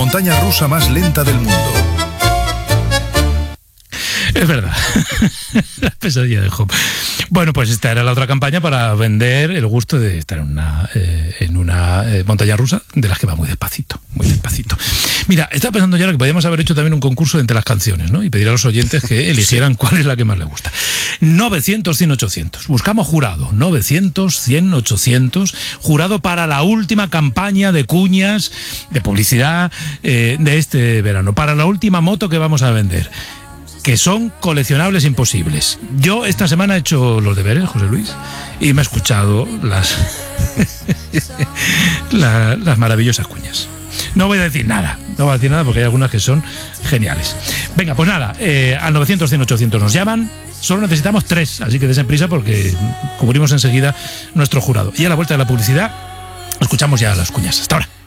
montaña rusa más lenta del mundo. Es verdad. La pesadilla de Job. Bueno, pues esta era la otra campaña para vender el gusto de estar en una montaña rusa de las que va muy despacito, muy despacito. Mira, estaba pensando ya que podíamos haber hecho también un concurso entre las canciones, ¿no? Y pedir a los oyentes que eligieran cuál es la que más les gusta. 900, 100, 800. Buscamos jurado. 900, 100, 800. Jurado para la última campaña de cuñas, de publicidad de este verano. Para la última moto que vamos a vender, que son coleccionables imposibles. Yo esta semana he hecho los deberes, José Luis, y me he escuchado las maravillosas cuñas. No voy a decir nada, porque hay algunas que son geniales. Venga, pues nada, al 900, 100, 800 nos llaman. Solo necesitamos 3, así que desen prisa porque cubrimos enseguida nuestro jurado. Y a la vuelta de la publicidad, escuchamos ya las cuñas. Hasta ahora.